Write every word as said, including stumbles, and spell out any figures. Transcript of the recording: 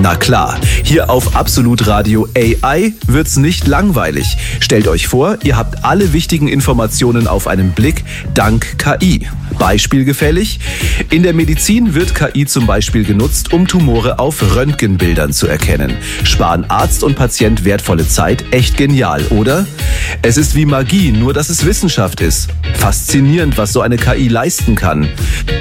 Na klar, hier auf Absolut Radio A I wird's nicht langweilig. Stellt euch vor, ihr habt alle wichtigen Informationen auf einen Blick dank K I. Beispielgefällig? In der Medizin wird K I zum Beispiel genutzt, um Tumore auf Röntgenbildern zu erkennen. Sparen Arzt und Patient wertvolle Zeit? Echt genial, oder? Es ist wie Magie, nur dass es Wissenschaft ist. Faszinierend, was so eine K I leisten kann.